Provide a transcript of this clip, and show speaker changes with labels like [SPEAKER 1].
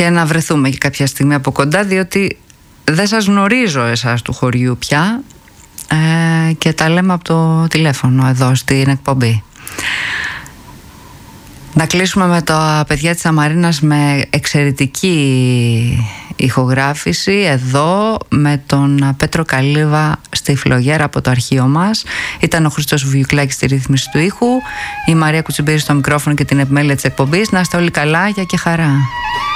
[SPEAKER 1] και να βρεθούμε και κάποια στιγμή από κοντά, διότι δεν σας γνωρίζω εσάς του χωριού πια και τα λέμε από το τηλέφωνο εδώ στην εκπομπή. Να κλείσουμε με τα παιδιά της Αμαρίνας με εξαιρετική ηχογράφηση εδώ με τον Πέτρο Καλύβα στη φλογέρα από το αρχείο μας. Ήταν ο Χριστός Βουγιουκλάκης στη ρύθμιση του ήχου, η Μαρία Κουτσιμπήρη στο μικρόφωνο και την επιμέλεια της εκπομπής. Να είστε όλοι καλά, γεια και χαρά.